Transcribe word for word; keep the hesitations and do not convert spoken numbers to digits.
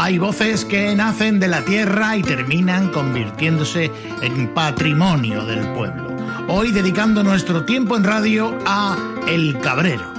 Hay voces que nacen de la tierra y terminan convirtiéndose en patrimonio del pueblo. Hoy dedicando nuestro tiempo en radio a El Cabrero.